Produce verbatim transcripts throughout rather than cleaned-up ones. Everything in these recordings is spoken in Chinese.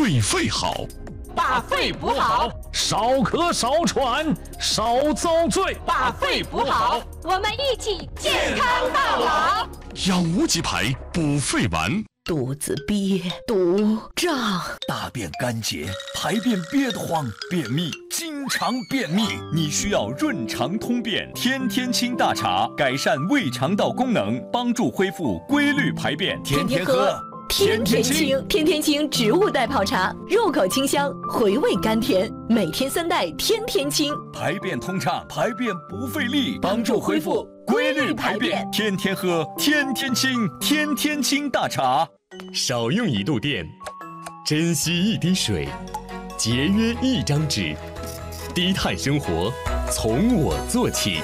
对肺好， 把肺补好， 少咳少喘，少遭罪。 把肺补好， 我们一起健康到老。 养无极牌补肺丸。 肚子憋、肚胀， 大便干结，排便憋得慌，便秘，经常便秘，你需要润肠通便天天清大茶，改善胃肠道功能，帮助恢复规律排便。天天喝， 天天清，天天清植物袋泡茶，入口清香，回味甘甜，每天三袋，天天清， 排便通畅，排便不费力，帮助恢复规律排便。天天喝，天天清，天天清大茶。 少用一度电，珍惜一滴水，节约一张纸，低碳生活从我做起。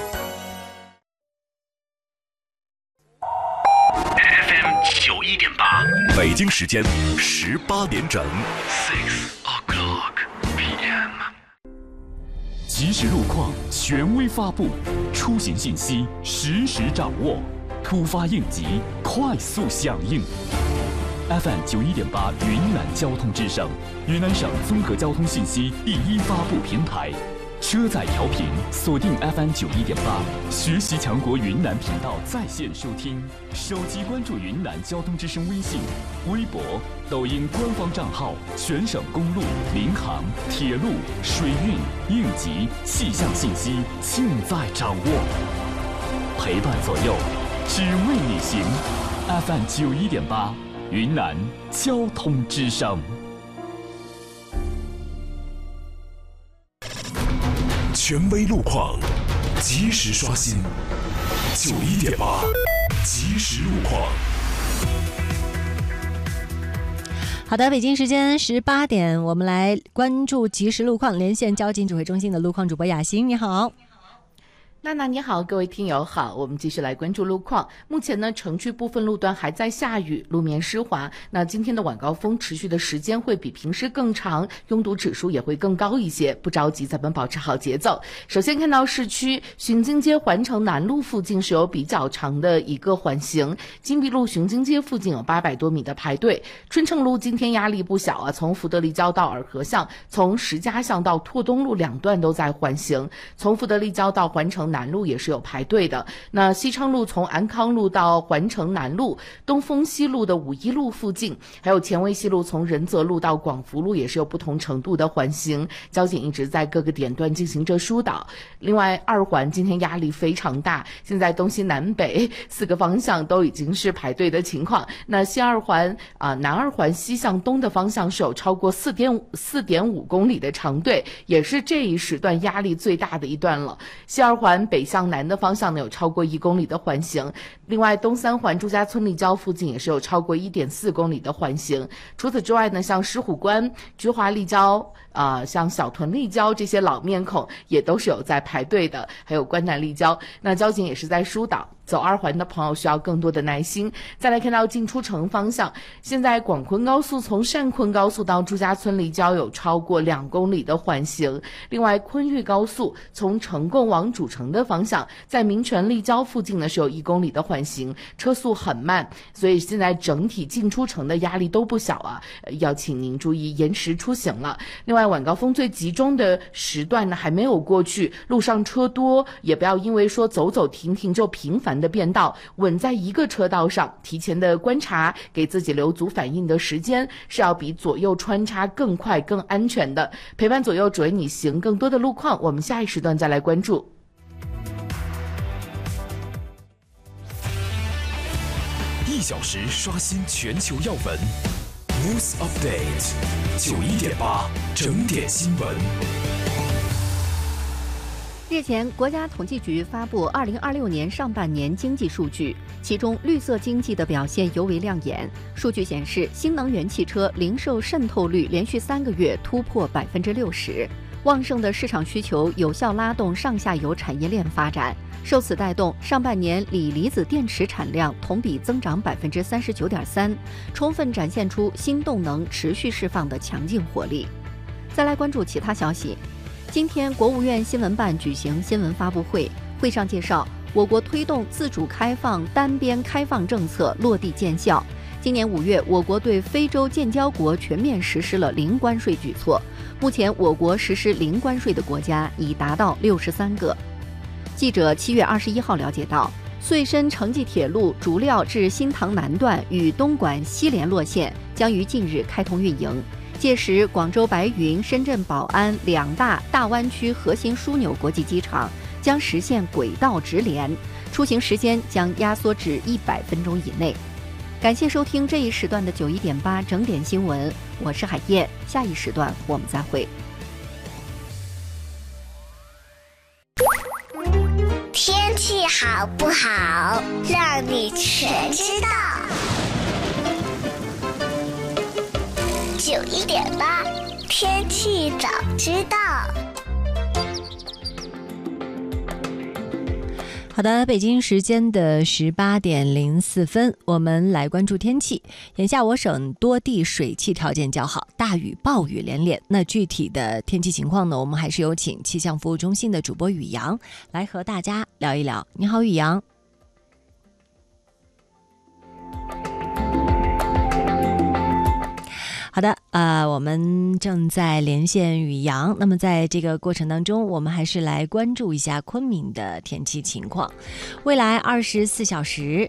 F M 九一点八，北京时间十八点整 ，six o'clock p m。 即时路况权威发布，出行信息实时掌握，突发应急快速响应。F M 九一点八云南交通之声，云南省综合交通信息第一发布平台。车载调频锁定 F M 九一点八，学习强国云南频道在线收听。手机关注云南交通之声微信、微博、抖音官方账号，全省公路、民航、铁路、水运、应急、气象信息尽在掌握。陪伴左右，只为你行。F M 九一点八。云南交通之声， 权威路况，及时刷新。九一点八，及时路况。 好的，北京时间十八点，我们来关注即时路况，连线交警指挥中心的路况主播雅欣，你好。 娜娜你好，各位听友好，我们继续来关注路况。目前呢，城区部分路段还在下雨，路面湿滑。那今天的晚高峰持续的时间会比平时更长，拥堵指数也会更高一些。不着急，咱们保持好节奏。首先看到市区巡京街环城南路附近是有比较长的一个缓行，金碧路巡京街附近有八百多米的排队。春城路今天压力不小啊，从福德立交到洱河巷，从石家巷到拓东路两段都在缓行，从福德立交到环城南路也是有排队的。那西昌路从安康路到环城南路，东风西路的五一路附近，还有前卫西路从仁泽路到广福路也是有不同程度的缓行，交警一直在各个点段进行着疏导。另外二环今天压力非常大，现在东西南北四个方向都已经是排队的情况。那西二环啊、呃、南二环西向东的方向是有超过四点五四点五公里的长队，也是这一时段压力最大的一段了。西二环北向南的方向呢有超过一公里的缓行，另外东三环朱家村立交附近也是有超过一点四公里的缓行。除此之外呢，像狮虎关、菊华立交啊、呃，像小屯立交这些老面孔也都是有在排队的，还有关南立交，那交警也是在疏导。走二环的朋友需要更多的耐心。再来看到进出城方向，现在广昆高速从汕昆高速到朱家村立交有超过两公里的缓行。另外昆豫高速从成贡往主城的方向，在民权立交附近呢是有一公里的缓行，车速很慢，所以现在整体进出城的压力都不小啊，要请您注意延时出行了。另外晚高峰最集中的时段呢还没有过去，路上车多，也不要因为说走走停停就频繁的变道，稳在一个车道上，提前的观察，给自己留足反应的时间，是要比左右穿插更快更安全的。陪伴左右只为你行，更多的路况我们下一时段再来关注。 一小时刷新全球要闻 News Update 九一点八整点新闻。 日前，国家统计局发布二零二六年上半年经济数据，其中绿色经济的表现尤为亮眼。数据显示，新能源汽车零售渗透率连续三个月突破百分之六十，旺盛的市场需求有效拉动上下游产业链发展。受此带动，上半年锂离子电池产量同比增长百分之三十九点三，充分展现出新动能持续释放的强劲活力。再来关注其他消息。今天，国务院新闻办举行新闻发布会，会上介绍我国推动自主开放单边开放政策落地见效。 今年五月，我国对非洲建交国全面实施了零关税举措。目前，我国实施零关税的国家已达到六十三个。记者七月二十一号了解到，穗深城际铁路竹料至新塘南段与东莞西联络线将于近日开通运营。届时，广州白云、深圳宝安两大大湾区核心枢纽国际机场将实现轨道直连，出行时间将压缩至一百分钟以内。感谢收听这一时段的九一点八整点新闻，我是海燕，下一时段我们再会。 天气好不好，让你全知道。九一点八，天气早知道。 好的，北京时间的十八点零四分，我们来关注天气。眼下我省多地水汽条件较好，大雨暴雨连连。那具体的天气情况呢，我们还是有请气象服务中心的主播雨阳来和大家聊一聊。你好，雨阳。好的，呃，我们正在连线雨阳。那么在这个过程当中，我们还是来关注一下昆明的天气情况。未来二十四小时，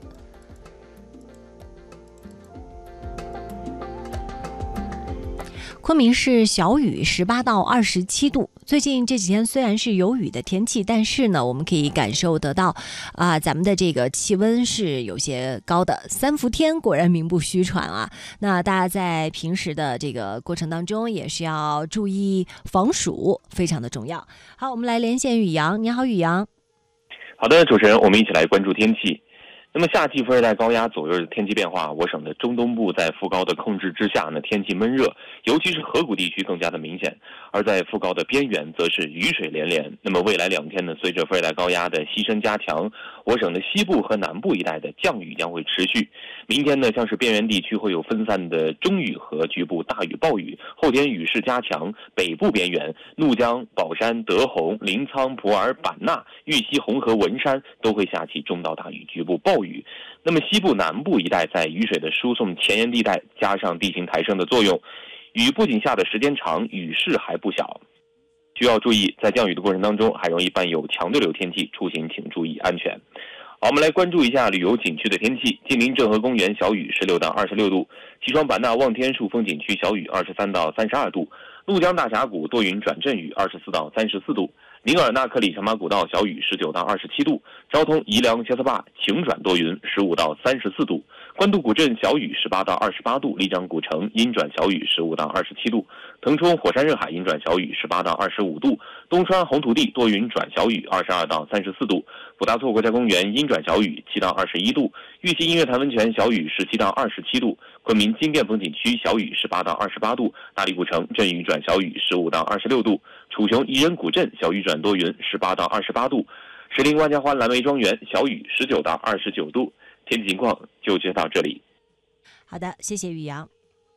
昆明市小雨，十八到二十七度。最近这几天虽然是有雨的天气，但是呢，我们可以感受得到，啊、呃，咱们的这个气温是有些高的。三伏天果然名不虚传啊。那大家在平时的这个过程当中，也是要注意防暑，非常的重要。好，我们来连线雨阳。你好，雨阳。 好的，主持人，我们一起来关注天气。那么夏季副热带高压左右的天气变化，我省的中东部在副高的控制之下呢，天气闷热，尤其是河谷地区更加的明显；而在副高的边缘，则是雨水连连。那么未来两天呢，随着副热带高压的西伸加强，我省的西部和南部一带的降雨将会持续。明天呢，像是边缘地区会有分散的中雨和局部大雨暴雨；后天雨势加强，北部边缘、怒江、宝山、德宏、临沧、普洱、版纳、玉溪、红河、文山都会下起中到大雨，局部暴雨。那么西部南部一带在雨水的输送前沿地带，加上地形抬升的作用，雨不仅下的时间长，雨势还不小。需要注意，在降雨的过程当中，还容易伴有强对流天气，出行请注意安全。好，我们来关注一下旅游景区的天气。晋陵镇河公园小雨十六到二十六度，西双版纳望天树风景区小雨二十三到三十二度，怒江大峡谷多云转阵雨二十四到三十四度。宁尔纳克里长马古道小雨十九到二十七度，昭通宜良斜色坝晴转多云十五到三十四度，官渡古镇小雨十八到二十八度，丽江古城阴转小雨十五到二十七度，腾冲火山热海阴转小雨十八到二十五度，东川红土地多云转小雨二十二到三十四度，普达措国家公园阴转小雨七到二十一度，玉溪音乐潭温泉小雨十七到二十七度，昆明金殿风景区小雨十八到二十八度，大理古城阵雨转小雨十五到二十六度，楚雄宜人古镇小雨转多云十八到二十八度，石林万家欢蓝莓庄园小雨十九到二十九度。天气情况就接到这里。 好的，谢谢雨阳。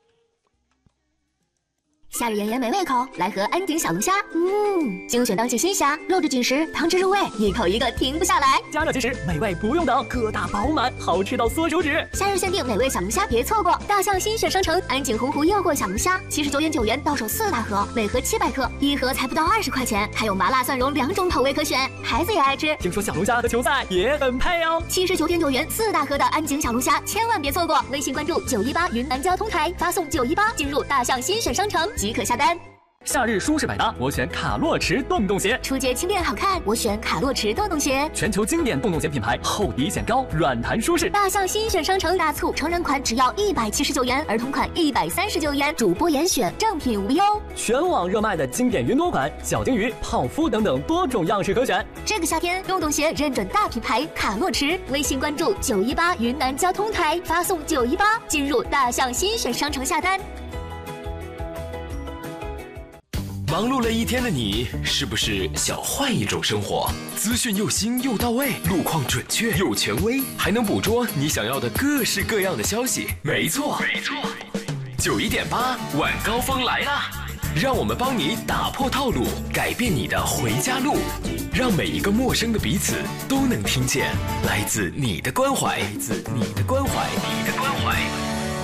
夏日炎炎没胃口，来盒安鼎小龙虾。嗯，精选当季新虾，肉质紧实，汤汁入味，一口一个停不下来。 加热即食，美味不用等，个大饱满，好吃到缩手指。 夏日限定美味小龙虾，别错过！大象新选商城安鼎洪湖诱惑小龙虾，七十九点九元到手四大盒，每盒七百克，一盒才不到二十块钱，还有麻辣蒜蓉两种口味可选，孩子也爱吃。 听说小龙虾和球赛也很配哦。 七十九点九元四大盒的安鼎小龙虾，千万别错过！微信关注九一八云南交通台，发送九一八进入大象新选商城。即可下单。 夏日舒适百搭，我选卡洛驰洞洞鞋。 出街轻便好看，我选卡洛驰洞洞鞋。 全球经典洞洞鞋品牌，厚底显高，软弹舒适。 大象新选商城大促，成人款只要一百七十九元，儿童款一百三十九元，主播严选，正品无忧。 全网热卖的经典云朵款、小金鱼、泡芙等等多种样式可选。 这个夏天，洞洞鞋认准大品牌卡洛驰。微信关注九一八云南交通台，发送九一八进入大象新选商城下单。 忙碌了一天的你，是不是想换一种生活？资讯又新又到位，路况准确又权威，还能捕捉你想要的各式各样的消息。没错，没错，九一点八晚高峰来啦！让我们帮你打破套路，改变你的回家路，让每一个陌生的彼此都能听见来自你的关怀，来自你的关怀，你的关怀。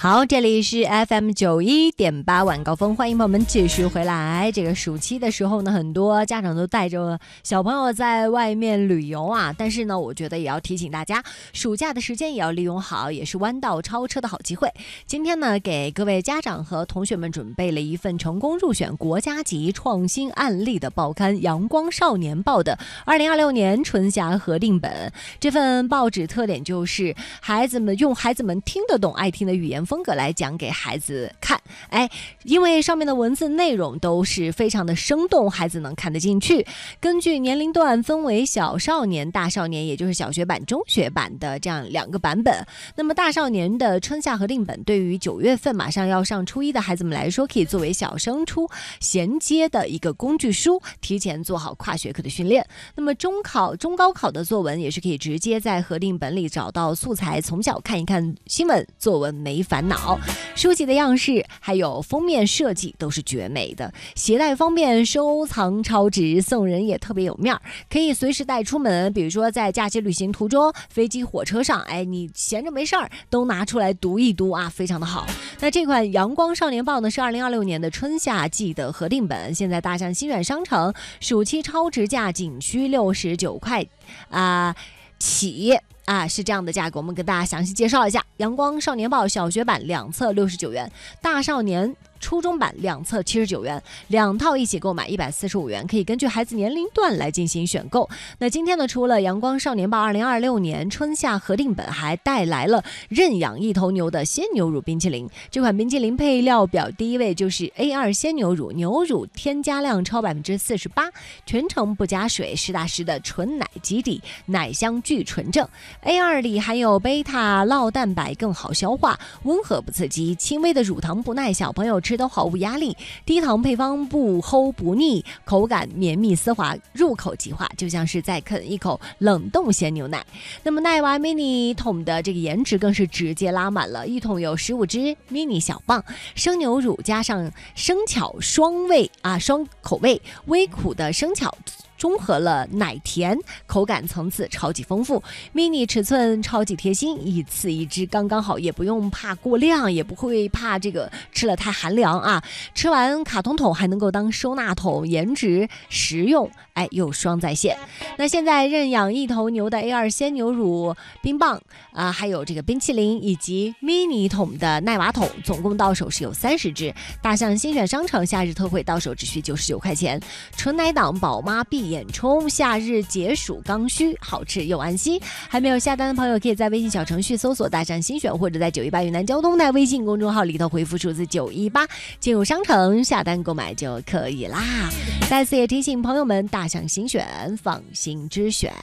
好，这里是 F M 九一点八晚高峰，欢迎朋友们继续回来。这个暑期的时候呢，很多家长都带着小朋友在外面旅游啊，但是呢，我觉得也要提醒大家，暑假的时间也要利用好，也是弯道超车的好机会。今天呢，给各位家长和同学们准备了一份成功入选国家级创新案例的报刊《阳光少年报》的二零二六年春夏核定本。这份报纸特点就是孩子们用孩子们听得懂、爱听的语言风格来讲给孩子看，哎，因为上面的文字内容都是非常的生动，孩子能看得进去。根据年龄段分为小少年、大少年，也就是小学版、中学版的这样两个版本。那么大少年的春夏核定本对于九月份马上要上初一的孩子们来说，可以作为小升初衔接的一个工具书，提前做好跨学科的训练。那么中考、中高考的作文也是可以直接在核定本里找到素材，从小看一看新闻作文没烦恼。书籍的样式还有封面设计都是绝美的，携带方便，收藏超值，送人也特别有面儿，可以随时带出门。比如说在假期旅行途中、飞机、火车上，哎，你闲着没事儿都拿出来读一读啊，非常的好。那这款《阳光少年报》呢，是二零二六年的春夏季的核定本，现在大象新远商城暑期超值价仅需六十九块啊、呃、起。啊，是这样的价格，我们跟大家详细介绍一下。阳光少年报小学版两册六十九元，大少年初中版两册七十九元，两套一起购买一百四十五元，可以根据孩子年龄段来进行选购。那今天呢，除了阳光少年报二零二六年春夏核定本，还带来了认养一头牛的鲜牛乳冰淇淋。这款冰淇淋配料表第一位就是 A 二 鲜牛乳，牛乳添加量超百分之四十八，全程不加水，实打实的纯奶基底，奶香巨纯正。A 二 里含有贝塔酪蛋白，更好消化，温和不刺激，轻微的乳糖不耐，小朋友吃都毫无压力。低糖配方不齁不腻，口感绵密丝滑，入口即化，就像是在啃一口冷冻鲜牛奶。那么奈娃 mini 桶的这个颜值更是直接拉满了，一桶有十五支 mini 小棒，生牛乳加上生巧双味啊双口味，微苦的生巧综合了奶甜，口感层次超级丰富。mini 尺寸超级贴心，一次一支刚刚好，也不用怕过量，也不会怕这个吃了太寒凉啊。吃完卡通桶还能够当收纳桶，颜值实用，哎，又双在线。那现在认养一头牛的 A 二 鲜牛乳冰棒啊，还有这个冰淇淋以及 mini 桶的奈娃桶，总共到手是有三十支。大象新选商城夏日特惠到手只需九十九块钱，纯奶党宝妈必眼冲，夏日解暑刚需，好吃又安心。还没有下单的朋友，可以在微信小程序搜索大象新选，或者在九一八云南交通台微信公众号里头回复数字九一八，进入商城下单购买就可以啦。再次也提醒朋友们，大象新选，放心之选。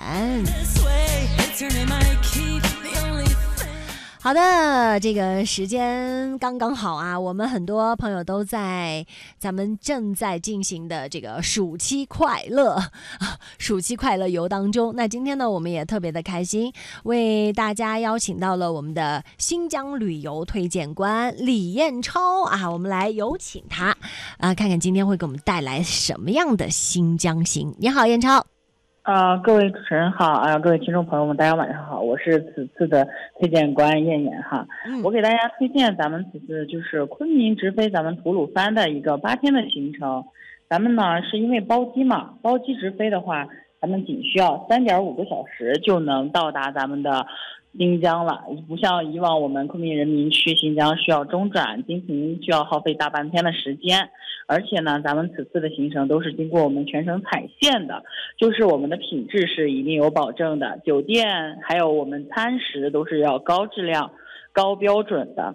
好的，这个时间刚刚好啊，我们很多朋友都在咱们正在进行的这个暑期快乐暑期快乐游当中。那今天呢，我们也特别的开心，为大家邀请到了我们的新疆旅游推荐官李彦超啊，我们来有请他啊，看看今天会给我们带来什么样的新疆行。你好，彦超。 啊、呃，各位主持人好啊、呃，各位听众朋友们，大家晚上好，我是此次的推荐官燕燕哈、嗯，我给大家推荐咱们此次就是昆明直飞咱们吐鲁番的一个八天的行程。咱们呢是因为包机嘛，包机直飞的话，咱们仅需要三点五个小时就能到达咱们的新疆了，不像以往我们昆明人民去新疆需要中转，经行需要耗费大半天的时间。而且呢，咱们此次的行程都是经过我们全省采线的，就是我们的品质是一定有保证的，酒店还有我们餐食都是要高质量、高标准的。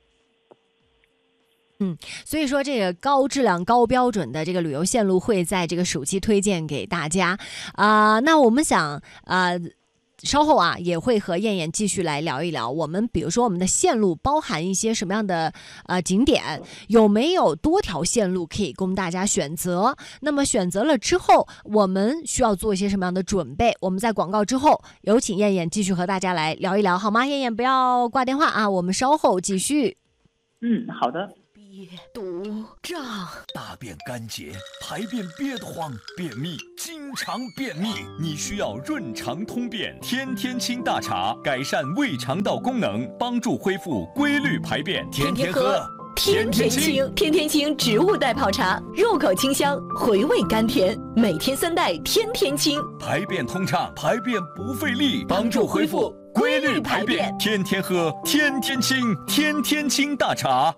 嗯，所以说这个高质量、高标准的这个旅游线路会在这个暑期推荐给大家啊、呃。那我们想啊。呃稍后啊，也会和燕燕继续来聊一聊，我们比如说我们的线路包含一些什么样的呃景点，有没有多条线路可以供大家选择？那么选择了之后，我们需要做一些什么样的准备？我们在广告之后，有请燕燕继续和大家来聊一聊，好吗？燕燕不要挂电话啊，我们稍后继续。 嗯，好的。 毒胀， 大便干结，排便憋得慌，便秘，经常便秘，你需要润肠通便天天清大茶，改善胃肠道功能，帮助恢复规律排便，天天喝。 天天清，天天清植物代泡茶，入口清香，回味甘甜，每天三袋，天天清， 排便通畅，排便不费力，帮助恢复规律排便，天天喝，天天清，天天清大茶。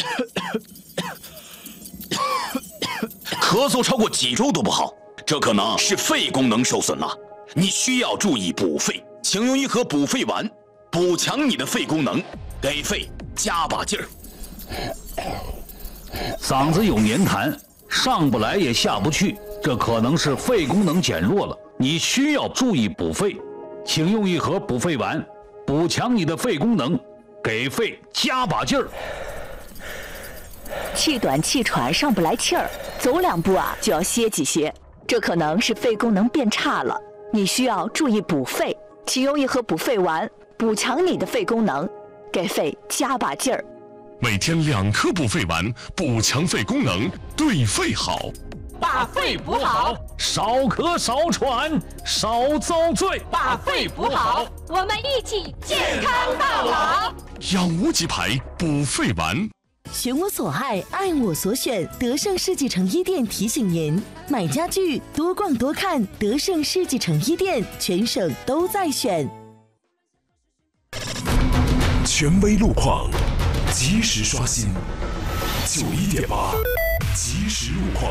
咳嗽超过几周都不好，这可能是肺功能受损了，你需要注意补肺，请用一盒补肺丸，补强你的肺功能，给肺加把劲儿。 嗓子有黏痰，上不来也下不去，这可能是肺功能减弱了，你需要注意补肺，请用一盒补肺丸，补强你的肺功能，给肺加把劲儿。 气短气喘，上不来气儿，走两步啊就要歇几歇，这可能是肺功能变差了，你需要注意补肺，请用一盒补肺丸，补强你的肺功能，给肺加把劲儿。 每天两颗补肺丸，补强肺功能，对肺好。 把肺补好， 少咳少喘，少遭罪。 把肺补好，我们一起健康到老。 养无极牌补肺丸。 选我所爱，爱我所选。德胜世纪城一店提醒您：买家具多逛多看，德胜世纪城一店，全省都在选。 权威路况，及时刷新。九一点八，及时路况。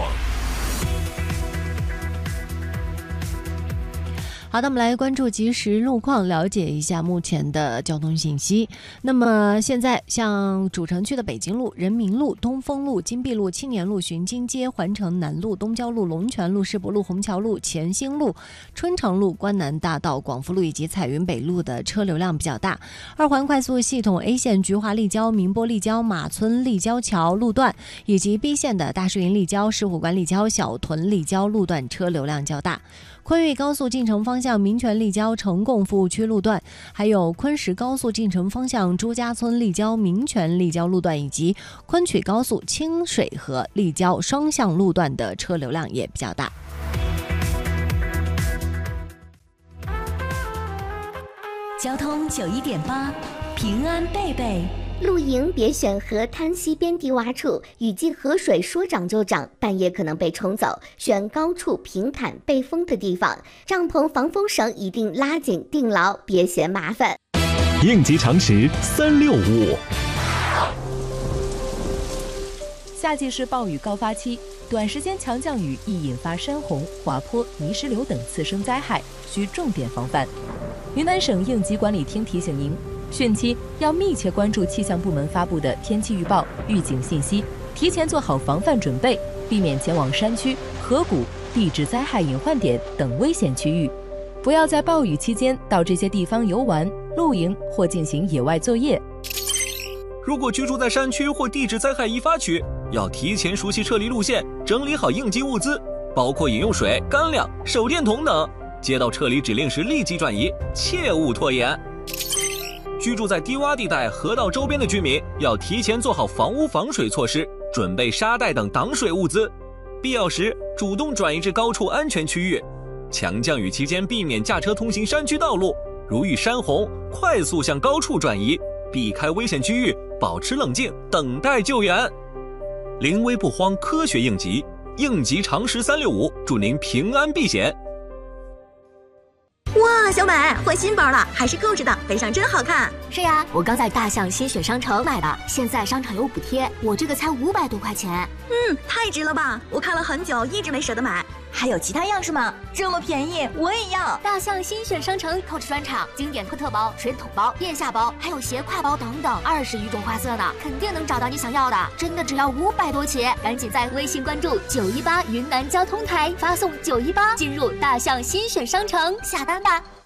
好的，我们来关注即时路况，了解一下目前的交通信息。那么现在像主城区的北京路、人民路、东风路、金碧路、青年路、巡京街、环城南路、东郊路、龙泉路、世博路、虹桥路、乾兴路、春城路、关南大道、广福路以及彩云北路的车流量比较大。二环快速系统 A 线菊华立交、民波立交、马村立交桥路段，以及 B 线的大树林立交、石虎关立交、小屯立交路段车流量较大。昆豫高速进城方向民权立交成贡服务区路段，还有昆石高速进城方向朱家村立交民权立交路段，以及昆曲高速清水河立交双向路段的车流量也比较大。 交通九一点八，平安贝贝。 露营别选河滩溪边低洼处，雨季河水说涨就涨，半夜可能被冲走。选高处平坦背风的地方，帐篷防风绳一定拉紧钉牢，别嫌麻烦。 应急常识三六五。 夏季是暴雨高发期，短时间强降雨易引发山洪、滑坡、泥石流等次生灾害，需重点防范。云南省应急管理厅提醒您，汛期要密切关注气象部门发布的天气预报、预警信息，提前做好防范准备，避免前往山区、河谷、地质灾害隐患点等危险区域。不要在暴雨期间到这些地方游玩、露营或进行野外作业。 如果居住在山区或地质灾害易发区，要提前熟悉撤离路线，整理好应急物资，包括饮用水、干粮、手电筒等。接到撤离指令时立即转移，切勿拖延。居住在低洼地带、河道周边的居民要提前做好防污防水措施，准备沙袋等挡水物资，必要时主动转移至高处安全区域。强降雨期间避免驾车通行山区道路，如遇山洪，快速向高处转移，避开危险区域，保持冷静，等待救援。临危不慌，科学应急，应急常识三六五，祝您平安避险。 哇，小美换新包了，还是购置的，背上真好看。 是呀，我刚在大象新选商城买的，现在商场有补贴，我这个才五百多块钱。 嗯，太值了吧！我看了很久，一直没舍得买。还有其他样式吗？这么便宜，我也要。 大象新选商城购置专场，经典托特包、水桶包、腋下包，还有斜挎包等等，二十余种花色呢，肯定能找到你想要的。真的只要五百多起，赶紧在微信关注九一八云南交通台，发送九一八进入大象新选商城下单吧。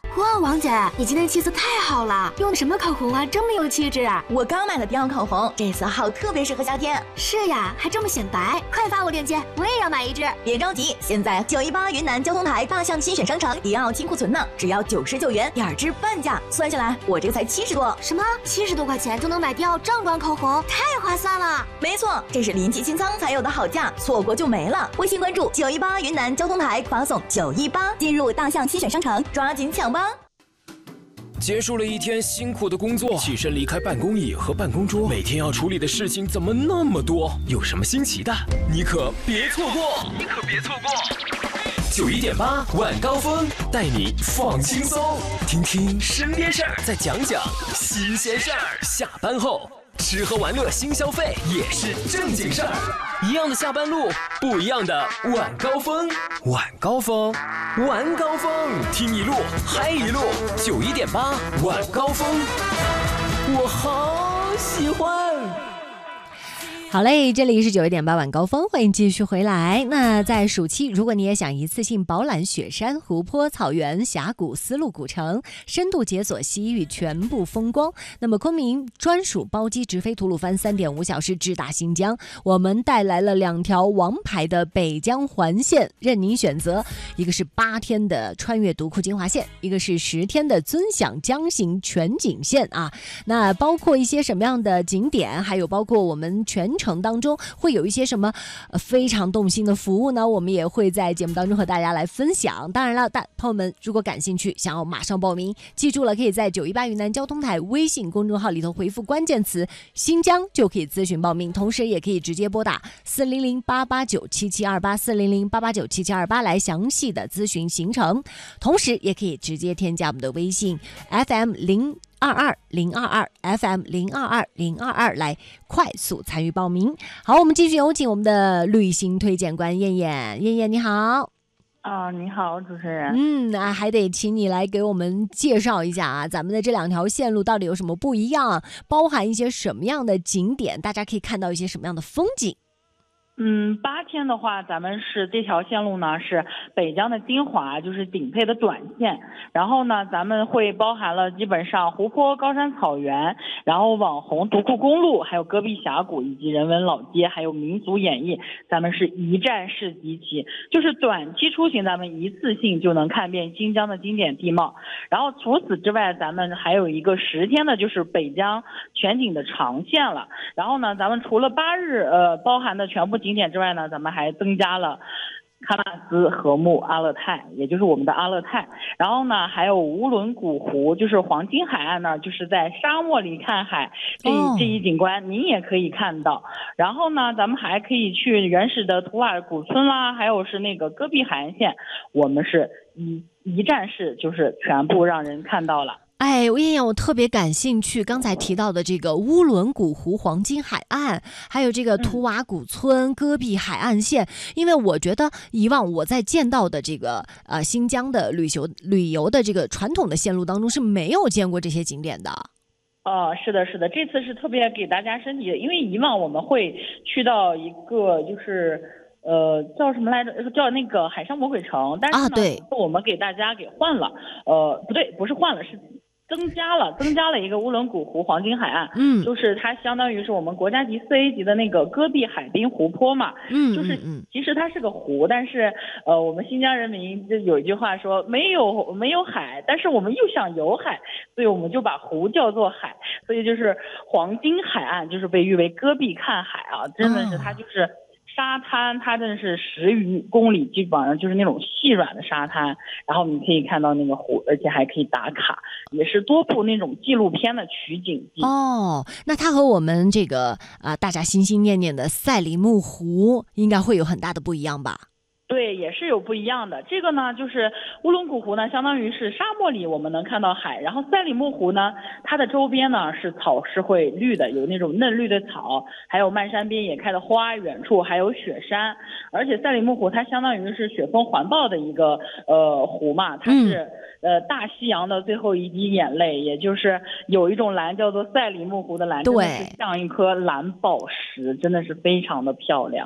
哇，王姐，你今天气色太好了，用的什么口红啊，这么有气质？ 我刚买的迪奥口红，这色号特别适合夏天。 是呀，还这么显白，快发我链接，我也要买一支。 别着急，现在九一八云南交通台大象新选商城迪奥清库存呢，只要九十九元，两支半价，算下来我这个才七十多。 什么？七十多块钱就能买迪奥正装口红，太划算了！ 没错，这是临期清仓才有的好价，错过就没了。微信关注九一八云南交通台，发送九一八进入大象新选商城，抓紧抢吧！ 结束了一天辛苦的工作，起身离开办公椅和办公桌，每天要处理的事情怎么那么多？有什么新奇的，你可别错过！你可别错过！九一点八晚高峰带你放轻松，听听身边事儿，再讲讲新鲜事儿。下班后吃喝玩乐新消费也是正经事儿，一样的下班路，不一样的晚高峰。晚高峰，晚高峰，听一路嗨一路。九一点八晚高峰，我好喜欢。 好嘞，这里是九一点八晚高峰，欢迎继续回来。那在暑期，如果你也想一次性饱览雪山、湖泊、草原、峡谷、丝路古城，深度解锁西域全部风光，那么昆明专属包机直飞吐鲁番三点五小时直达新疆，我们带来了两条王牌的北疆环线，任您选择，一个是八天的穿越独库金华线，一个是十天的尊享江行全景线啊。那包括一些什么样的景点，还有包括我们全程当中会有一些什么、呃、非常动心的服务呢，我们也会在节目当中和大家来分享。当然了，大朋友们如果感兴趣想要马上报名，记住了，可以在九一八云南交通台微信公众号里头回复关键词新疆就可以咨询报名，同时也可以直接拨打四零零八八九七七二八 四零零八八九七七二八来详细的咨询行程，同时也可以直接添加我们的微信 F M 零二二零二二 F M 零二二零二二来快速参与报名。好，我们继续有请我们的旅行推荐官燕燕。燕燕你好。 啊，你好，主持人。 嗯，那还得请你来给我们介绍一下啊，咱们的这两条线路到底有什么不一样，包含一些什么样的景点，大家可以看到一些什么样的风景。 嗯，八天的话，咱们是这条线路呢是北疆的精华，就是顶配的短线。然后呢，咱们会包含了基本上湖泊、高山草原，然后网红独库公路，还有戈壁峡谷以及人文老街，还有民俗演绎，咱们是一站式集齐，就是短期出行咱们一次性就能看遍新疆的经典地貌。然后除此之外，咱们还有一个十天的就是北疆全景的长线了。然后呢，咱们除了八日呃包含的全部景点之外呢，咱们还增加了喀纳斯禾木阿勒泰，也就是我们的阿勒泰。然后呢，还有乌伦古湖，就是黄金海岸呢，就是在沙漠里看海，这一、哦、这一景观您也可以看到。然后呢，咱们还可以去原始的图瓦古村啦，还有是那个戈壁海岸线，我们是一一站式，就是全部让人看到了。 哎，我燕燕，我特别感兴趣，刚才提到的这个乌伦古湖黄金海岸，还有这个图瓦古村、戈壁海岸线，因为我觉得以往我在见到的这个呃新疆的旅游旅游的这个传统的线路当中是没有见过这些景点的。 哦，是的，是的，这次是特别给大家升级的，因为以往我们会去到一个就是呃叫什么来着，叫那个海上魔鬼城，但是呢，啊、对，我们给大家给换了，呃，不对，不是换了，是增加了增加了一个乌伦古湖黄金海岸，嗯，就是它相当于是我们国家级四 A 级的那个戈壁海滨湖泊嘛，嗯，就是其实它是个湖，但是呃我们新疆人民就有一句话说没有没有海，但是我们又想有海，所以我们就把湖叫做海，所以就是黄金海岸就是被誉为戈壁看海啊，真的是它就是。沙滩它真的是十余公里，基本上就是那种细软的沙滩，然后你可以看到那个湖，而且还可以打卡，也是多部那种纪录片的取景地。 哦，那它和我们这个啊、呃、大家心心念念的赛里木湖应该会有很大的不一样吧？ 对，也是有不一样的。这个呢，就是乌伦古湖呢，相当于是沙漠里我们能看到海，然后赛里木湖呢，它的周边呢是草是会绿的，有那种嫩绿的草，还有漫山遍野开的花，远处还有雪山。而且赛里木湖它相当于是雪峰环抱的一个呃湖嘛，它是、嗯、呃大西洋的最后一滴眼泪，也就是有一种蓝叫做赛里木湖的蓝，真的是像一颗蓝宝石，真的是非常的漂亮。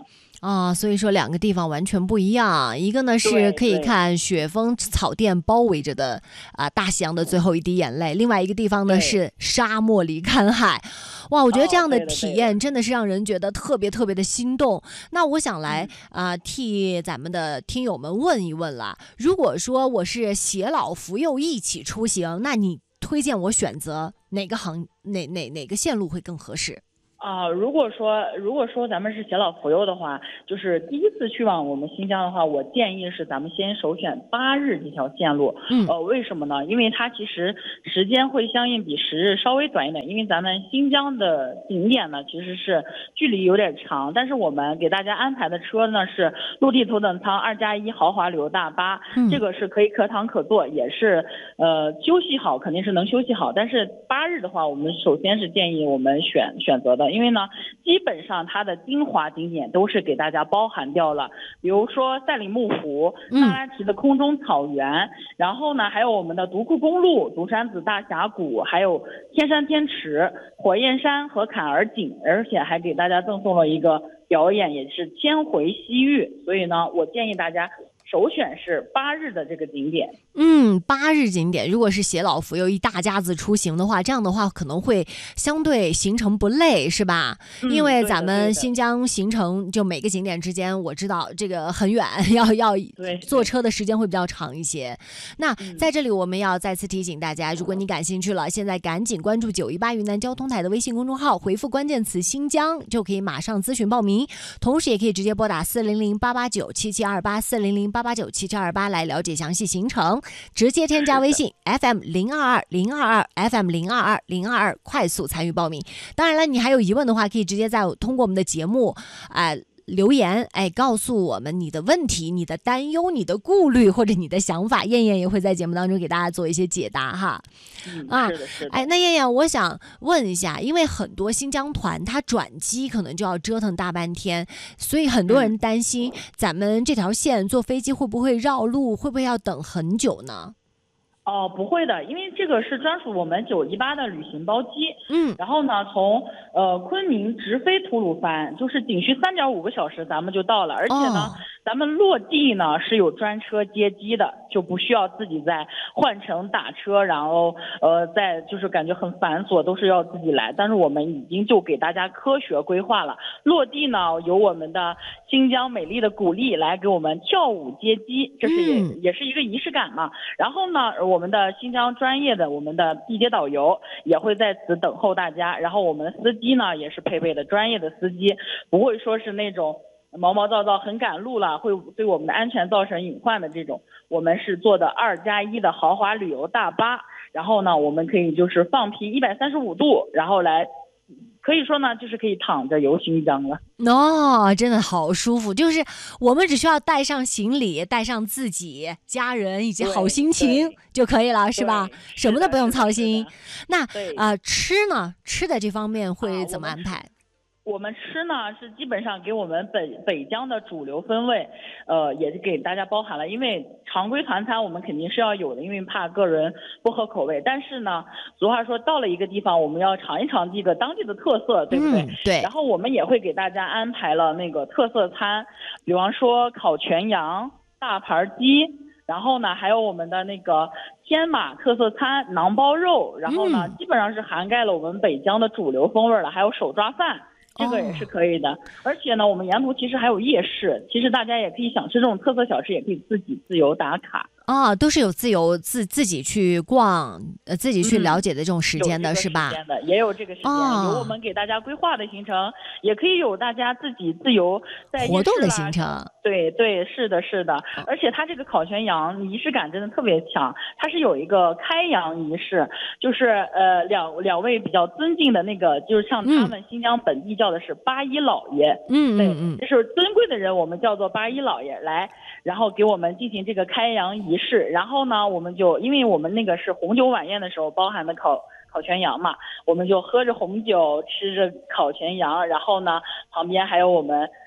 啊，所以说两个地方完全不一样，一个呢是可以看雪峰草甸包围着的啊大西洋的最后一滴眼泪，另外一个地方呢是沙漠里看海。哇，我觉得这样的体验真的是让人觉得特别特别的心动。那我想来啊、呃、替咱们的听友们问一问了，如果说我是携老扶幼一起出行，那你推荐我选择哪个航哪哪哪个线路会更合适？ 啊、呃，如果说如果说咱们是携老扶幼的话，就是第一次去往我们新疆的话，我建议是咱们先首选八日这条线路。嗯，呃，为什么呢？因为它其实时间会相应比十日稍微短一点，因为咱们新疆的景点呢其实是距离有点长，但是我们给大家安排的车呢是陆地头等舱二加一豪华旅游大巴，嗯、这个是可以可躺可坐，也是呃休息好肯定是能休息好，但是八日的话，我们首先是建议我们选选择的。因为呢，基本上它的精华景点都是给大家包含掉了，比如说赛里木湖、萨拉提的空中草原，嗯、然后呢，还有我们的独库公路、独山子大峡谷，还有天山天池、火焰山和坎儿井，而且还给大家赠送了一个表演，也是千回西域。所以呢，我建议大家首选是八日的这个景点。 嗯，八日景点，如果是携老扶幼一大家子出行的话，这样的话可能会相对行程不累，是吧？嗯、因为咱们新疆行程就每个景点之间，我知道这个很远，要要坐车的时间会比较长一些。那在这里我们要再次提醒大家，如果你感兴趣了，现在赶紧关注九一八云南交通台的微信公众号，回复关键词新疆就可以马上咨询报名，同时也可以直接拨打四零零八八九七七二八四零零八八九七七二八来了解详细行程，直接添加微信 F M 零二二零二二 F M 零二二零二二快速参与报名。当然了，你还有疑问的话，可以直接在通过我们的节目啊、呃、留言，哎，告诉我们你的问题、你的担忧、你的顾虑或者你的想法，燕燕也会在节目当中给大家做一些解答哈。 嗯， 啊， 是的，是的。 哎，那燕燕，我想问一下，因为很多新疆团它转机可能就要折腾大半天，所以很多人担心咱们这条线坐飞机会不会绕路，会不会要等很久呢？ 哦，不会的，因为这个是专属我们九一八的旅行包机。嗯，然后呢，从呃昆明直飞吐鲁番，就是仅需三点五个小时，咱们就到了。而且呢，哦、咱们落地呢是有专车接机的，就不需要自己再换乘打车，然后呃再就是感觉很繁琐，都是要自己来。但是我们已经就给大家科学规划了，落地呢由我们的新疆美丽的古丽来给我们跳舞接机，这是也、嗯、也是一个仪式感嘛。然后呢，我们的新疆专业的我们的地接导游也会在此等候大家，然后我们的司机呢也是配备的专业的司机，不会说是那种毛毛躁躁很赶路了会对我们的安全造成隐患的这种。我们是做的二加一的豪华旅游大巴，然后呢我们可以就是放屁一百三十五度，然后来可以说呢就是可以躺着游新疆了。 哦，真的好舒服，就是我们只需要带上行李，带上自己家人以及好心情就可以了，是吧？什么都不用操心。那呃吃呢，吃的这方面会怎么安排？ 我们吃呢是基本上给我们北北疆的主流风味，呃，也是给大家包含了。因为常规团餐我们肯定是要有的，因为怕个人不合口味。但是呢，俗话说到了一个地方，我们要尝一尝这个当地的特色，对不对？ 嗯、对。 然后我们也会给大家安排了那个特色餐，比方说烤全羊、大盘鸡。然后呢，还有我们的那个天马特色餐、馕包肉，然后呢，嗯、基本上是涵盖了我们北疆的主流风味了，还有手抓饭。这个也是可以的，哦、而且呢，我们沿途其实还有夜市，其实大家也可以想吃这种特色小吃，也可以自己自由打卡。 啊，都是有自由自自己去逛，呃，自己去了解的这种时间的、嗯、是吧？ 有这个时间的，也有这个时间、哦，有我们给大家规划的行程，也可以有大家自己自由在活动的行程。 对对，是的，是的，而且它这个烤全羊仪式感真的特别强，它是有一个开羊仪式，就是呃两两位比较尊敬的那个，就是像他们新疆本地叫的是八一老爷， 嗯嗯嗯， 就是尊贵的人，我们叫做八一老爷来，然后给我们进行这个开羊仪式。然后呢，我们就因为我们那个是红酒晚宴的时候包含的烤烤全羊嘛，我们就喝着红酒，吃着烤全羊，然后呢，旁边还有我们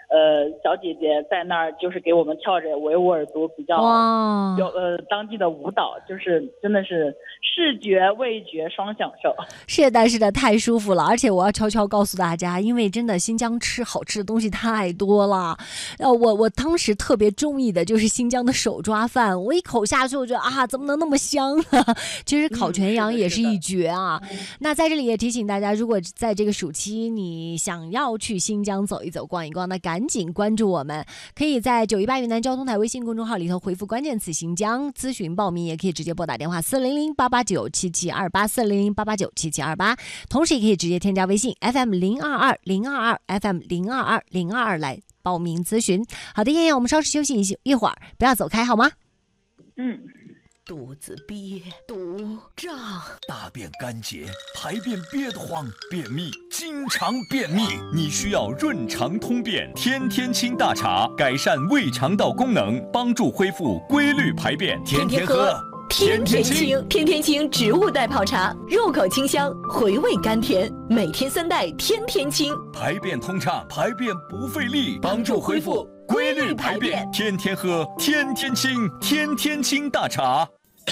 呃小姐姐在那儿就是给我们跳着维吾尔族比较有呃当地的舞蹈，就是真的是视觉味觉双享受。 是的是的，太舒服了。而且我要悄悄告诉大家，因为真的新疆吃好吃的东西太多了，呃我我当时特别中意的就是新疆的手抓饭，我一口下去我觉得啊怎么能那么香啊。其实烤全羊也是一绝啊。嗯、那在这里也提醒大家，如果在这个暑期你想要去新疆走一走逛一逛，那赶紧关注我们，可以在九一八云南交通台微信公众号里头回复关键词新疆咨询报名，也可以直接拨打电话四零零八八九七七二八四零零八八九七七二八，同时也可以直接添加微信 F M 零二二零二二 F M 零二二零二二来报名咨询。好的，燕燕，我们稍事休息一一会儿，不要走开好吗？ 嗯。 肚子憋肚胀， 大便干结，排便憋得慌，便秘，经常便秘，你需要润肠通便天天清大茶，改善胃肠道功能，帮助恢复规律排便，天天喝天天清。天天清植物代泡茶，入口清香，回味甘甜，每天三袋天天清， 排便通畅，排便不费力，帮助恢复规律排便，天天喝天天清，天天清大茶。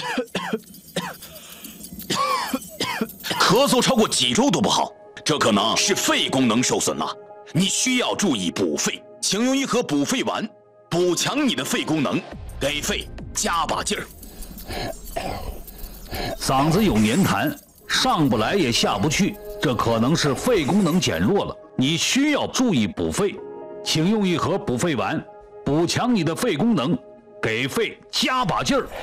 咳嗽超过几周都不好，这可能是肺功能受损了，你需要注意补肺，请用一盒补肺丸，补强你的肺功能，给肺加把劲儿。 嗓子有黏痰，上不来也下不去，这可能是肺功能减弱了，你需要注意补肺，请用一盒补肺丸，补强你的肺功能，给肺加把劲儿。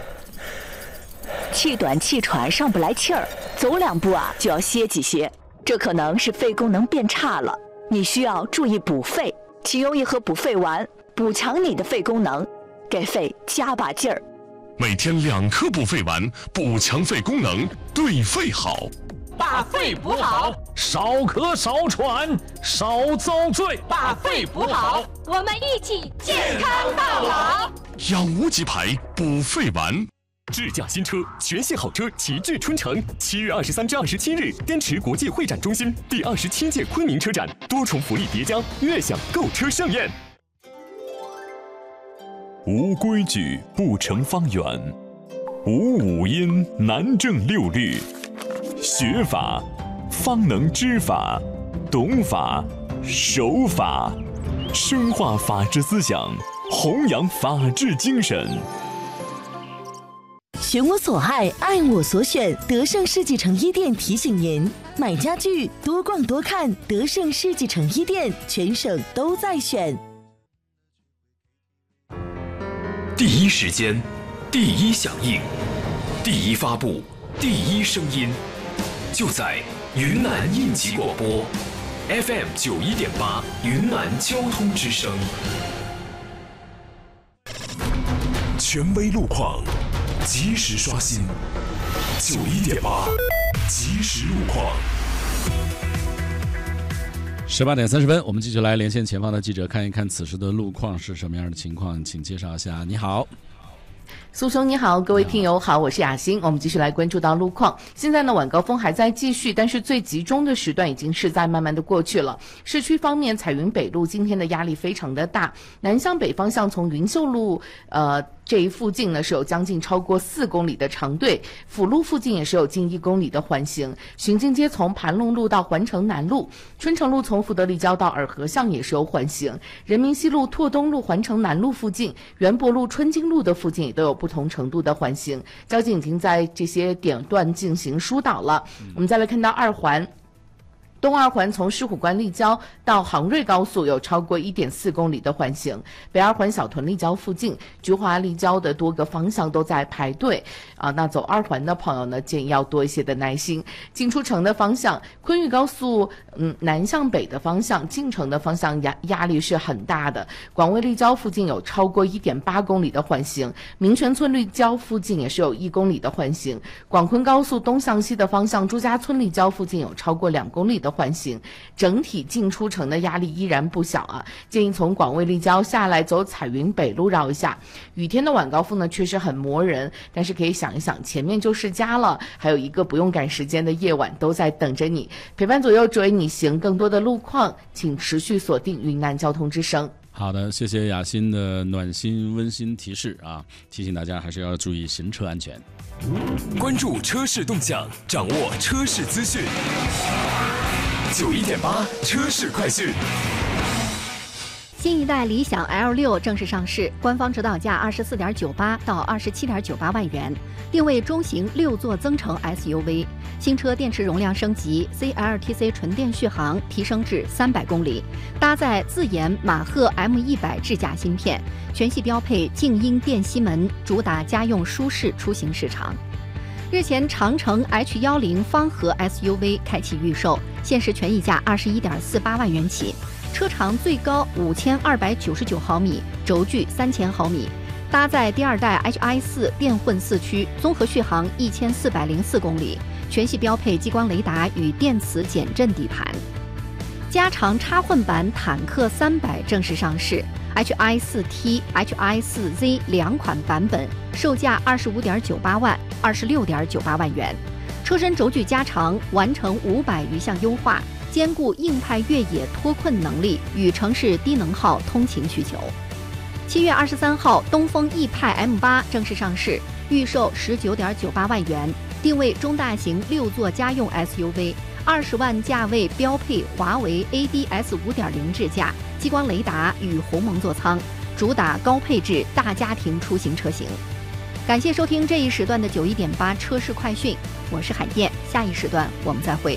气短气喘上不来气儿，走两步啊就要歇几歇，这可能是肺功能变差了，你需要注意补肺，请用一盒补肺丸，补强你的肺功能，给肺加把劲儿。 每天两颗补肺丸，补强肺功能，对肺好。 把肺补好， 少咳少喘少遭罪， 把肺补好，我们一起健康到老。 养无极牌补肺丸。 智驾新车，全系好车齐聚春城。七月二十三至二十七日，滇池国际会展中心第二十七届昆明车展，多重福利叠加，悦享购车盛宴。 无规矩不成方圆，无五音难正六律。学法方能知法，懂法守法，深化法治思想，弘扬法治精神。 选我所爱，爱我所选。德胜世纪城一店提醒您：买家具多逛多看，德胜世纪城一店全省都在选。 第一时间，第一响应，第一发布，第一声音，就在云南应急广播 F M 九一点八云南交通之声， 权威路况。及时刷新，九一点八，及时路况。 十八点三十分，我们继续来连线前方的记者，看一看此时的路况是什么样的情况，请介绍一下。你好。 苏兄你好，各位听友好，我是雅欣，我们继续来关注到路况。现在呢，晚高峰还在继续，但是最集中的时段已经是在慢慢的过去了。市区方面，彩云北路今天的压力非常的大，南向北方向从云秀路呃这一附近呢是有将近超过四公里的长队，辅路附近也是有近一公里的环形。巡境街从盘龙路到环城南路，春城路从福德立交到洱河巷也是有环形。人民西路、拓东路、环城南路附近，园博路、春金路的附近也都有不同程度的环形。交警已经在这些点段进行疏导了。我们再来看到二环。东二环从狮虎关立交到杭瑞高速有超过 一点四公里的环形，北二环小屯立交附近、菊华立交的多个方向都在排队啊。那走二环的朋友呢，建议要多一些的耐心。进出城的方向，昆玉高速嗯南向北的方向进城的方向压压力是很大的。广卫立交附近有超过 一点八公里的环形，民权村立交附近也是有一公里的环形。广昆高速东向西的方向，朱家村立交附近有超过两公里的换行，整体进出城的压力依然不小啊。建议从广卫立交下来走彩云北路绕一下。雨天的晚高峰呢确实很磨人，但是可以想一想，前面就是家了，还有一个不用赶时间的夜晚都在等着你，陪伴左右追你行。更多的路况请持续锁定云南交通之声。 好的，谢谢雅欣的暖心温馨提示啊，提醒大家还是要注意行车安全。 关注车市动向，掌握车市资讯。九一点八车市快讯。 新一代理想 L 六正式上市，官方指导价二十四点九八到二十七点九八万元，定位中型六座增程 S U V。新车电池容量升级 ，C L T C 纯电续航提升至三百公里，搭载自研马赫 M 一百智驾芯片，全系标配静音电吸门，主打家用舒适出行市场。日前，长城 H 一零方盒 S U V 开启预售，限时权益价二十一点四八万元起。车长最高五千二百九十九毫米，轴距三千毫米，搭载第二代 H I 四电混四驱，综合续航一千四百零四公里，全系标配激光雷达与电磁减震底盘。加长插混版坦克三百正式上市 ，H I 四 T、H I 四 Z 两款版本，售价二十五点九八万、二十六点九八万元。车身轴距加长，完成五百余项优化。兼顾硬派越野脱困能力与城市低能耗通勤需求。七月二十三号，东风奕派 M 八正式上市，预售十九点九八万元，定位中大型六座家用 S U V， 二十万价位标配华为 A D S 五点零智驾、激光雷达与鸿蒙座舱，主打高配置大家庭出行车型。感谢收听这一时段的九一点八车市快讯，我是海燕，下一时段我们再会。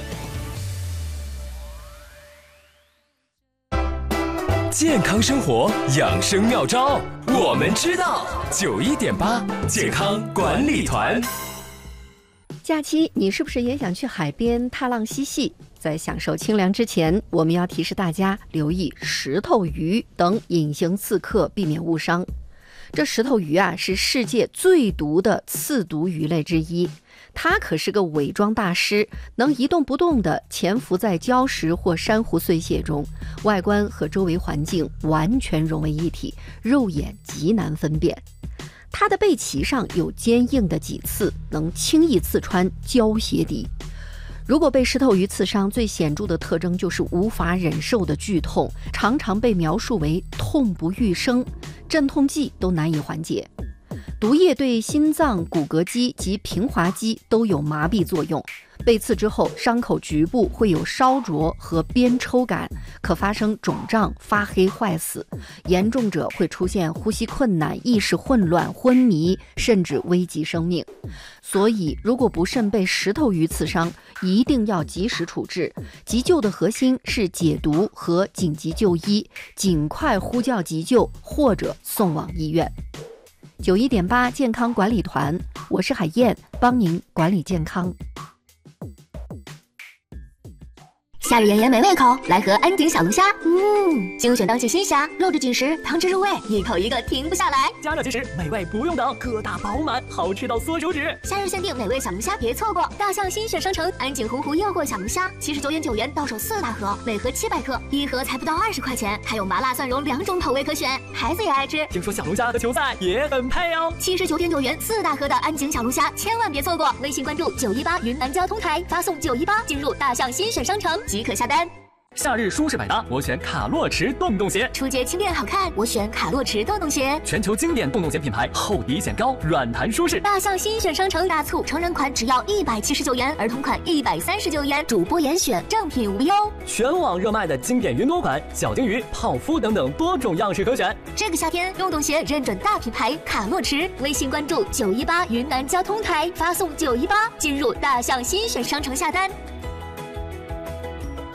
健康生活养生妙招，我们知道。九一点八健康管理团。 假期你是不是也想去海边踏浪嬉戏？在享受清凉之前，我们要提示大家留意石头鱼等隐形刺客，避免误伤。这石头鱼啊，是世界最毒的刺毒鱼类之一。它可是个伪装大师，能一动不动地潜伏在礁石或珊瑚碎屑中，外观和周围环境完全融为一体，肉眼极难分辨。它的背鳍上有坚硬的脊刺，能轻易刺穿胶鞋底。如果被石头鱼刺伤，最显著的特征就是无法忍受的剧痛，常常被描述为痛不欲生，镇痛剂都难以缓解。毒液对心脏、骨骼肌及平滑肌都有麻痹作用。被刺之后，伤口局部会有烧灼和鞭抽感，可发生肿胀、发黑、坏死。严重者会出现呼吸困难、意识混乱、昏迷，甚至危及生命。所以，如果不慎被石头鱼刺伤，一定要及时处置。急救的核心是解毒和紧急就医，尽快呼叫急救或者送往医院。九一点八健康管理团，我是海燕，帮您管理健康。 夏日炎炎没胃口，来盒安井小龙虾。嗯，精选当季新虾，肉质紧实，汤汁入味，一口一个停不下来。 加热即食，美味不用等，个大饱满，好吃到缩手指。 夏日限定美味小龙虾，别错过！大象新选商城安井洪湖诱惑小龙虾，七十九点九元到手四大盒，每盒七百克，一盒才不到二十块钱，还有麻辣蒜蓉两种口味可选，孩子也爱吃。 听说小龙虾和球赛也很配哦。 七十九点九元四大盒的安井小龙虾，千万别错过！微信关注九一八云南交通台，发送九一八进入大象新选商城。即可下单。 夏日舒适百搭，我选卡洛驰洞洞鞋。 初阶轻便好看，我选卡洛驰洞洞鞋。 全球经典洞洞鞋品牌，厚底显高，软弹舒适。 大象新选商城大促，成人款只要一百七十九元，儿童款一百三十九元，主播严选，正品无忧。 全网热卖的经典云朵款、小金鱼、泡芙等等多种样式可选。 这个夏天，洞洞鞋认准大品牌卡洛驰。微信关注九一八云南交通台，发送九一八进入大象新选商城下单。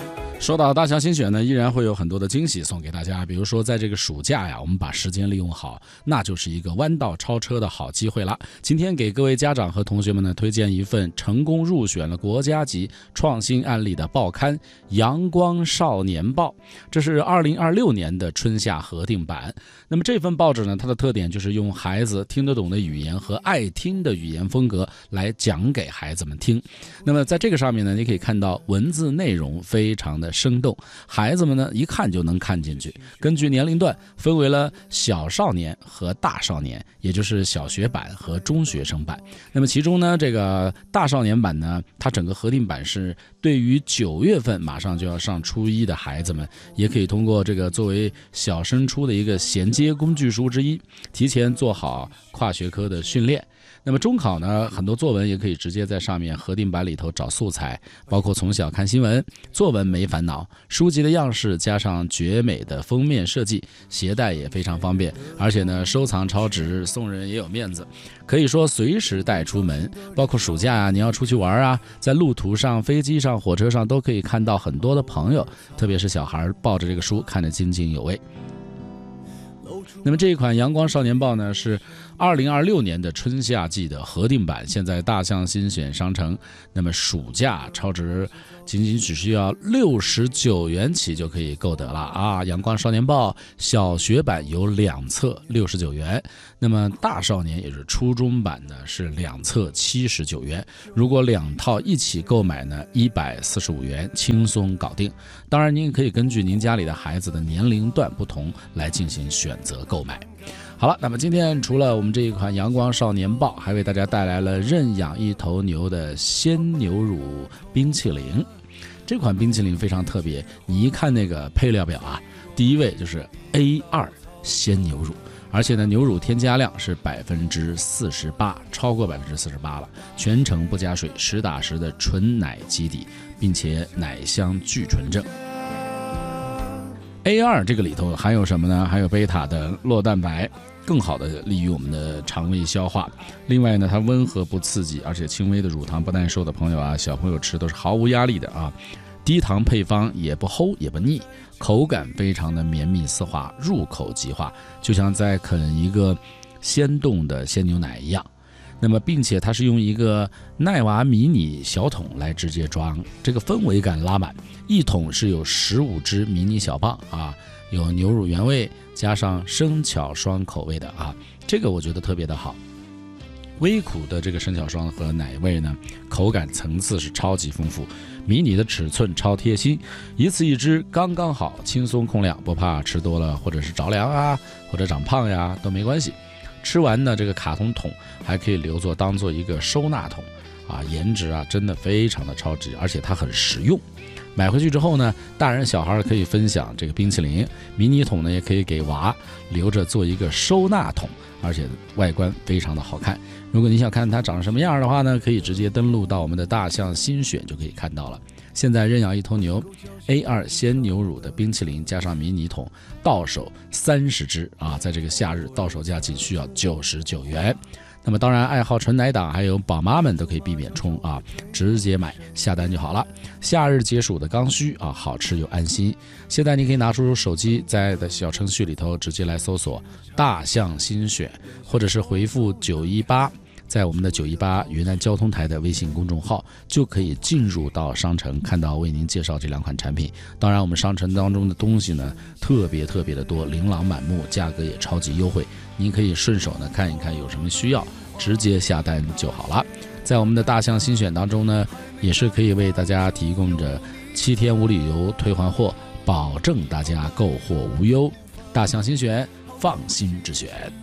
说到大象新选呢，依然会有很多的惊喜送给大家。比如说，在这个暑假呀，我们把时间利用好，那就是一个弯道超车的好机会了。今天给各位家长和同学们呢，推荐一份成功入选了国家级创新案例的报刊《阳光少年报》，这是二零二六年的春夏核定版。那么这份报纸呢，它的特点就是用孩子听得懂的语言和爱听的语言风格来讲给孩子们听。那么在这个上面呢，你可以看到文字内容非常的生动，孩子们呢一看就能看进去。根据年龄段分为了小少年和大少年，也就是小学版和中学生版。那么其中呢，这个大少年版呢，它整个核定版是对于九月份马上就要上初一的孩子们，也可以通过这个作为小升初的一个衔接工具书之一，提前做好跨学科的训练。那么中考呢，很多作文也可以直接在上面核定版里头找素材，包括从小看新闻，作文没烦恼，书籍的样式加上绝美的封面设计，携带也非常方便，而且呢收藏超值，送人也有面子，可以说随时带出门。包括暑假啊，你要出去玩啊，在路途上、飞机上、火车上都可以看到很多的朋友，特别是小孩抱着这个书看得津津有味。那么这一款阳光少年报呢，是二零二六年的春夏季的核定版，现在大象新选商城，那么暑假超值仅仅只需要六十九元起就可以购得了啊！阳光少年报小学版有两册六十九元，那么大少年也是初中版呢是两册七十九元，如果两套一起购买呢一百四十五元轻松搞定。当然您可以根据您家里的孩子的年龄段不同来进行选择购买。好了，那么今天除了我们这一款阳光少年报，还为大家带来了认养一头牛的鲜牛乳冰淇淋。这款冰淇淋非常特别，你一看那个配料表啊，第一位就是 A 二 鲜牛乳，而且呢牛乳添加量是百分之四十八，超过百分之四十八了，全程不加水，实打实的纯奶基底，并且奶香巨纯正。A 二 这个里头含有什么呢？含有贝塔的酪蛋白，更好的利于我们的肠胃消化。另外呢，它温和不刺激，而且轻微的乳糖不耐受的朋友啊，小朋友吃都是毫无压力的啊。低糖配方也不齁也不腻，口感非常的绵密丝滑，入口即化，就像在啃一个鲜冻的鲜牛奶一样。那么并且它是用一个奈娃迷你小桶来直接装，这个氛围感拉满，一桶是有十五只迷你小棒啊，有牛乳原味加上生巧双口味的啊，这个我觉得特别的好。微苦的这个生巧双和奶味呢，口感层次是超级丰富，迷你的尺寸超贴心，一次一支刚刚好，轻松控量，不怕吃多了或者是着凉啊，或者长胖呀都没关系。吃完呢，这个卡通桶还可以留作当做一个收纳桶啊，颜值啊真的非常的超值，而且它很实用。买回去之后呢，大人小孩可以分享这个冰淇淋，迷你桶呢也可以给娃留着做一个收纳桶，而且外观非常的好看。如果你想看它长什么样的话呢，可以直接登录到我们的大象新选就可以看到了。现在认养一头牛 A 二 鲜牛乳的冰淇淋加上迷你桶，到手三十支啊，在这个夏日到手价仅需要九十九元。那么当然爱好纯奶党还有宝妈们都可以避免冲啊，直接买下单就好了。夏日解暑的刚需啊，好吃又安心。现在你可以拿出手机，在的小程序里头直接来搜索大象新选，或者是回复九一八，在我们的九一八云南交通台的微信公众号就可以进入到商城，看到为您介绍这两款产品。当然我们商城当中的东西呢特别特别的多，琳琅满目，价格也超级优惠，您可以顺手呢看一看有什么需要，直接下单就好了。在我们的大象新选当中呢，也是可以为大家提供着七天无理由退换货，保证大家购货无忧。大象新选，放心之选。